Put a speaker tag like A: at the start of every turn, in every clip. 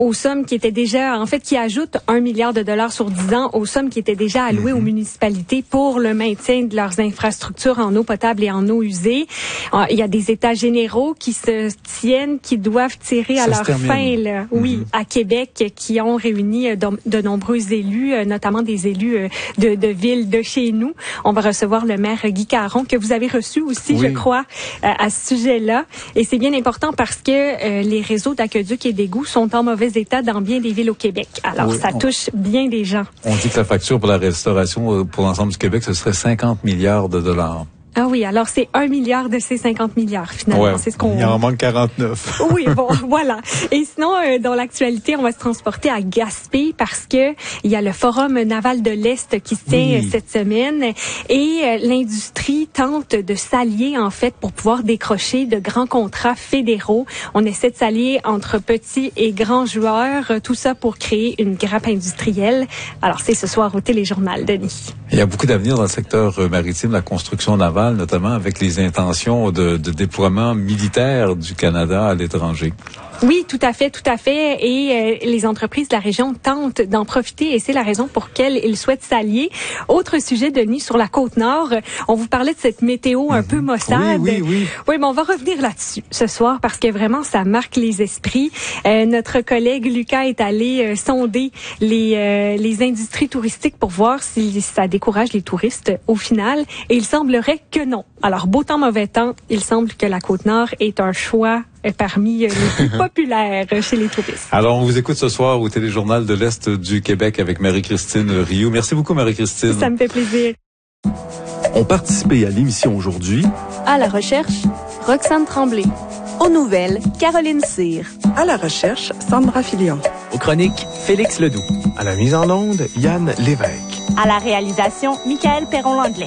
A: aux sommes qui étaient déjà, en fait, qui ajoutent 1 milliard de dollars sur 10 ans aux sommes qui étaient déjà allouées aux municipalités pour le maintien de leurs infrastructures en eau potable et en eau usée. Il y a des états généraux qui se tiennent, qui doivent tirer à leur fin, là. Oui, à Québec, qui ont réuni de nombreux élus, notamment des élus de villes de chez nous. On va recevoir le maire Guy Caron, que vous avez reçu aussi, je crois, à ce sujet-là. Et c'est bien important parce que les réseaux d'aqueduc et d'égouts sont en mauvais état dans bien des villes au Québec. Alors, ça touche bien des gens.
B: On dit que la facture pour la restauration pour l'ensemble du Québec, ce serait 50 milliards de dollars.
A: Ah oui, alors c'est 1 milliard de ces 50 milliards, finalement.
B: Ouais,
A: c'est ce qu'on...
B: Il en manque 49.
A: Oui, bon, voilà. Et sinon, dans l'actualité, on va se transporter à Gaspé parce que il y a le Forum naval de l'Est qui se tient cette semaine et l'industrie tente de s'allier, en fait, pour pouvoir décrocher de grands contrats fédéraux. On essaie de s'allier entre petits et grands joueurs, tout ça pour créer une grappe industrielle. Alors, c'est ce soir au Téléjournal, Denis.
B: Il y a beaucoup d'avenir dans le secteur maritime, la construction navale, notamment avec les intentions de déploiement militaire du Canada à l'étranger.
A: Oui, tout à fait. Et les entreprises de la région tentent d'en profiter et c'est la raison pour laquelle ils souhaitent s'allier. Autre sujet, Denis, sur la Côte-Nord. On vous parlait de cette météo un peu maussade.
B: Oui.
A: Oui, mais on va revenir là-dessus ce soir parce que vraiment, ça marque les esprits. Notre collègue Lucas est allé sonder les industries touristiques pour voir si ça décourage les touristes au final. Et il semblerait que non. Alors, beau temps, mauvais temps, il semble que la Côte-Nord est un choix parmi les plus populaires chez les touristes.
B: Alors, on vous écoute ce soir au Téléjournal de l'Est du Québec avec Marie-Christine Rioux. Merci beaucoup, Marie-Christine.
A: Ça me fait plaisir.
C: Ont participé à l'émission aujourd'hui.
D: À la recherche, Roxane Tremblay. Aux nouvelles, Caroline Cyr.
E: À la recherche, Sandra Filion.
F: Aux chroniques, Félix Ledoux.
G: À la mise en onde, Yann Lévesque.
H: À la réalisation, Michael Perron-Langlais.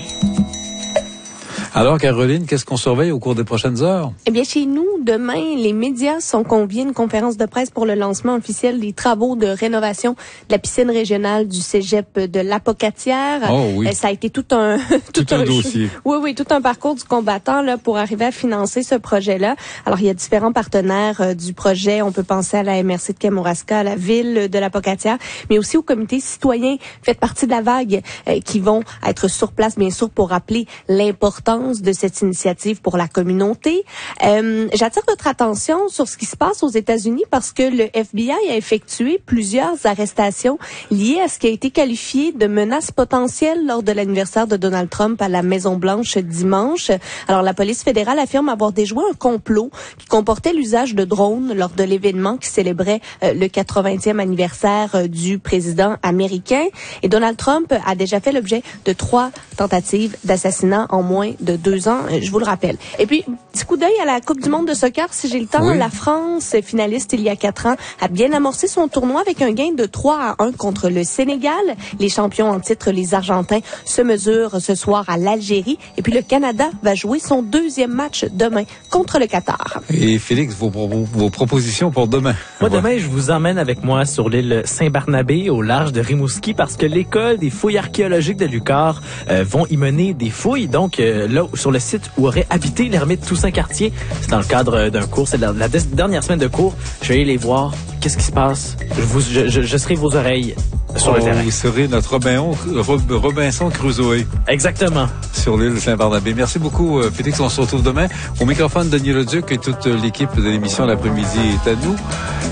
B: Alors, Caroline, qu'est-ce qu'on surveille au cours des prochaines heures?
D: Eh bien, chez nous, demain, les médias sont conviés à une conférence de presse pour le lancement officiel des travaux de rénovation de la piscine régionale du cégep de l'Apocatière.
B: Oh oui.
D: Ça a été tout un
B: dossier.
D: Oui, tout un parcours du combattant là pour arriver à financer ce projet-là. Alors, il y a différents partenaires du projet. On peut penser à la MRC de Kamouraska, à la ville de l'Apocatière, mais aussi au comité citoyen fait partie de la vague qui vont être sur place, bien sûr, pour rappeler l'importance de cette initiative pour la communauté. J'attire votre attention sur ce qui se passe aux États-Unis parce que le FBI a effectué plusieurs arrestations liées à ce qui a été qualifié de menace potentielle lors de l'anniversaire de Donald Trump à la Maison-Blanche dimanche. Alors, la police fédérale affirme avoir déjoué un complot qui comportait l'usage de drones lors de l'événement qui célébrait le 80e anniversaire du président américain. Et Donald Trump a déjà fait l'objet de 3 tentatives d'assassinat en moins de 2 ans, je vous le rappelle. Et puis, petit coup d'œil à la Coupe du monde de soccer, si j'ai le temps. Oui. La France, finaliste il y a 4 ans, a bien amorcé son tournoi avec un gain de 3-1 contre le Sénégal. Les champions en titre, les Argentins, se mesurent ce soir à l'Algérie. Et puis, le Canada va jouer son 2e match demain contre le Qatar.
B: Et Félix, vos propositions pour demain?
F: Moi, demain, je vous emmène avec moi sur l'île Saint-Barnabé, au large de Rimouski, parce que l'école des fouilles archéologiques de Lucar vont y mener des fouilles. Donc, là, sur le site où aurait habité l'ermite Toussaint-Cartier, c'est dans le cadre d'un cours, c'est la dernière semaine de cours. Je vais aller les voir. Qu'est-ce qui se passe? Je serai vos oreilles sur le terrain.
B: Vous serez notre Robinson Crusoe.
F: Exactement.
B: Sur l'île Saint-Barnabé. Merci beaucoup, Félix. On se retrouve demain. Au microphone, Denis Leduc et toute l'équipe de l'émission L'après-midi est à nous.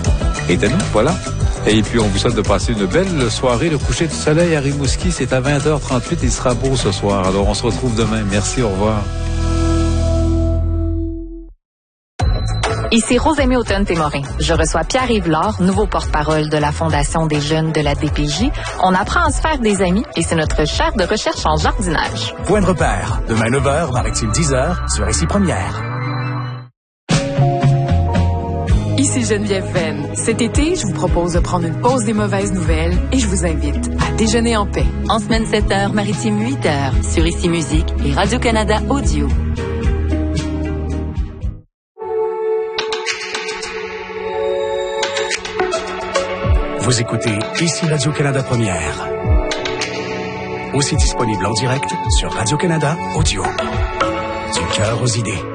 B: Voilà. Et puis, on vous souhaite de passer une belle soirée. Le coucher du soleil à Rimouski, c'est à 20h38. Il sera beau ce soir. Alors, on se retrouve demain. Merci, au revoir.
I: Ici Rosemée Automne-Témorin. Je reçois Pierre-Yves Laure, nouveau porte-parole de la Fondation des jeunes de la DPJ. On apprend à se faire des amis et c'est notre chaire de recherche en jardinage.
J: Point de repère. Demain 9h, Maritime 10h, sur Ici Première.
K: Ici Geneviève Venn. Cet été, je vous propose de prendre une pause des mauvaises nouvelles et je vous invite à déjeuner en paix.
I: En semaine 7h, Maritime 8h, sur Ici Musique et Radio-Canada Audio.
J: Vous écoutez Ici Radio-Canada Première. Aussi disponible en direct sur Radio-Canada Audio. Du cœur aux idées.